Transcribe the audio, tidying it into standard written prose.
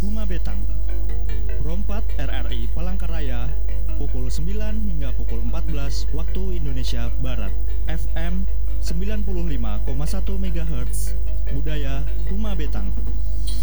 Huma Betang. Rompat RRI Palangkaraya, pukul 9 hingga pukul 14 waktu Indonesia Barat. FM 95,1 MHz, Budaya Huma Betang.